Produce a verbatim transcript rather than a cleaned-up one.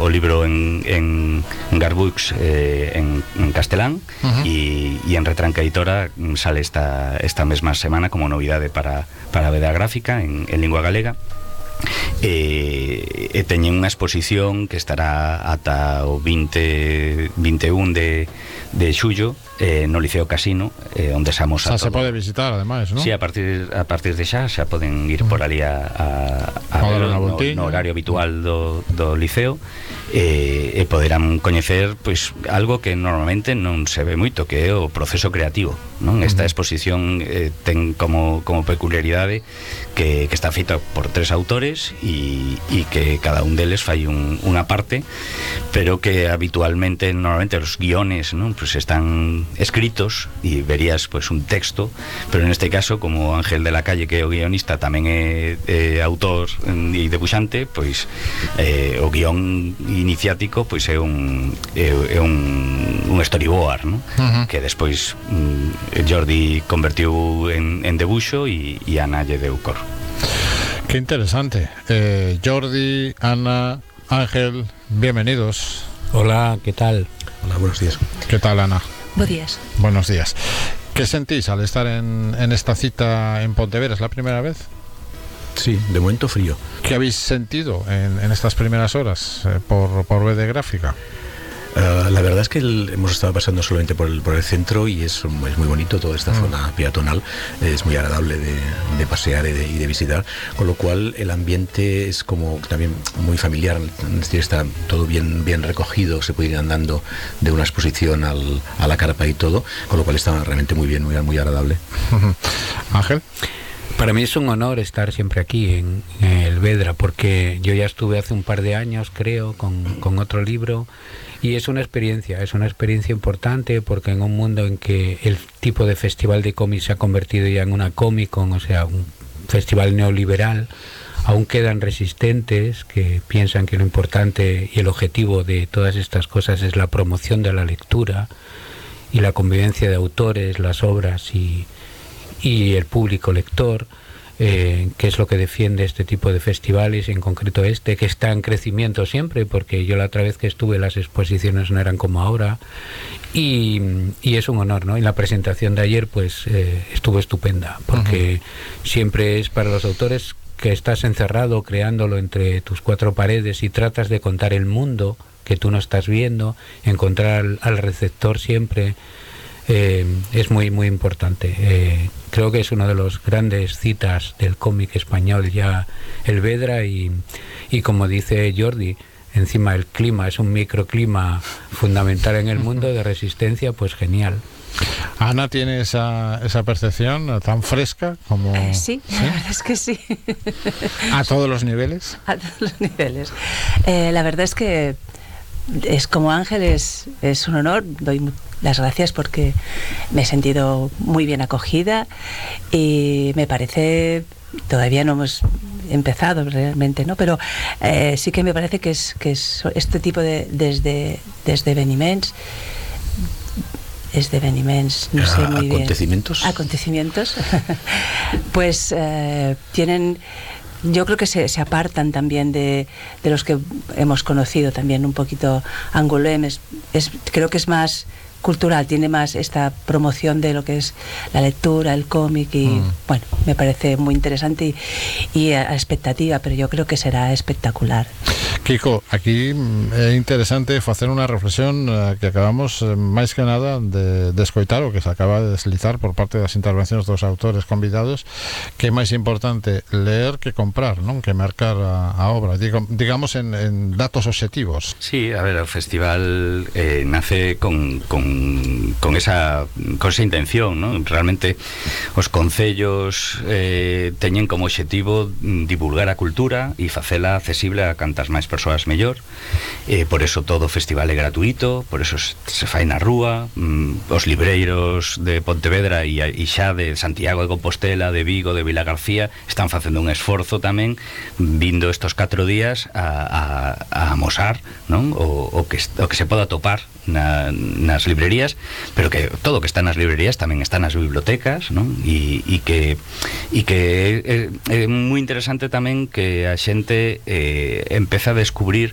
o libro en, en, en Garbux eh, en, en castelán, uh-huh. y, y en Retranca Editora sale esta, esta mesma semana como novidade para, para a Veda Gráfica en, en lingua galega. E, e teñen unha exposición que estará ata o veinte, vinte e un de, de xullo eh, no Liceo Casino, eh, onde xamos a o sea, se pode visitar ademais, ¿no? Sí, a partir, a partir de xa xa poden ir por ali a, a, a ver no, no horario habitual do, do liceo, e, e poderán coñecer pois algo que normalmente non se ve moito, que é o proceso creativo, non? Esta exposición eh, ten como, como peculiaridade que, que está feita por tres autores e, e que cada un deles fai un, unha parte, pero que habitualmente, normalmente os guiones, non? Pues están escritos e verías pues un texto, pero en este caso, como Ángel de la Calle, que é o guionista, tamén é, é autor e debuxante, pois eh, o guión iniciático pois é un é, é un, un storyboard, non? Uh-huh. Que despois mm, Jordi convertiu en, en debuxo e, e Ana lle deu cor. Qué interesante. eh, Jordi, Ana, Ángel, bienvenidos. Hola, ¿qué tal? Hola, buenos días. ¿Qué tal, Ana? Buenos días. Buenos días. ¿Qué sentís al estar en, en esta cita en Pontevedra? ¿Es la primera vez? Sí, de momento frío. ¿Qué habéis sentido en, en estas primeras horas eh, por, por Veda Gráfica? Uh, la verdad es que el, hemos estado pasando solamente por el, por el centro y es, es muy bonito toda esta mm. zona peatonal, es muy agradable de, de pasear y de, y de visitar, con lo cual el ambiente es como también muy familiar, es decir, está todo bien, bien recogido, se puede ir andando de una exposición al, a la carpa y todo, con lo cual está realmente muy bien, muy, muy agradable. Ángel. Para mí es un honor estar siempre aquí en, en el Vedra, porque yo ya estuve hace un par de años, creo, con, con otro libro, y es una experiencia, es una experiencia importante, porque en un mundo en que el tipo de festival de cómics se ha convertido ya en una Comic Con, o sea, un festival neoliberal, aún quedan resistentes que piensan que lo importante y el objetivo de todas estas cosas es la promoción de la lectura y la convivencia de autores, las obras y y el público lector, eh, que es lo que defiende este tipo de festivales, en concreto este, que está en crecimiento siempre, porque yo la otra vez que estuve las exposiciones no eran como ahora, y, y es un honor, ¿no? Y la presentación de ayer pues eh, estuvo estupenda, porque uh-huh. siempre es para los autores que estás encerrado creándolo entre tus cuatro paredes y tratas de contar el mundo que tú no estás viendo, encontrar al, al receptor siempre. Eh, es muy muy importante. Eh, creo que es una de las grandes citas del cómic español ya el Vedra, y, y como dice Jordi, encima el clima es un microclima fundamental en el mundo de resistencia, pues genial. Ana tiene esa, esa percepción tan fresca como... Eh, sí, ¿sí? La verdad es que sí. ¿A todos los niveles? A todos los niveles. Eh, la verdad es que es como Ángel, es, es un honor, doy las gracias porque me he sentido muy bien acogida y me parece, todavía no hemos empezado realmente, ¿no? Pero eh, sí que me parece que es, que es este tipo de desde, desde Benimens, esdeveniments, no sé muy bien. ¿Acontecimientos? Acontecimientos. Pues eh, tienen... Yo creo que se, se apartan también de, de los que hemos conocido también un poquito. Angoulême es, es, creo que es más cultural, tiene más esta promoción de lo que es la lectura, el cómic y mm. bueno, me parece muy interesante y, y a expectativa, pero yo creo que será espectacular. Kiko, aquí é interesante facer unha reflexión uh, que acabamos uh, máis que nada de, de escoitar o que se acaba de deslizar por parte das intervencións dos autores convidados, que é máis importante ler que comprar, non? Que marcar a, a obra, Digo, digamos en, en datos objetivos. Sí, a ver, o festival eh, nace con, con con esa con esa intención, ¿no? Realmente os concellos eh, teñen como obxectivo divulgar a cultura e facela accesible a cantas máis persoas mellor, eh, por eso todo o festival é gratuito, por eso se fai na rúa, mm, os libreiros de Pontevedra e, e xa de Santiago de Compostela, de Vigo, de Vilagarcía están facendo un esforzo tamén vindo estos catro días a, a, a amosar, non? O, o, que, o que se poda topar na, nas librerías, pero que todo o que está nas librerías tamén está nas bibliotecas, non? E, e que e que é, é moi interesante tamén que a xente eh, empeza a descubrir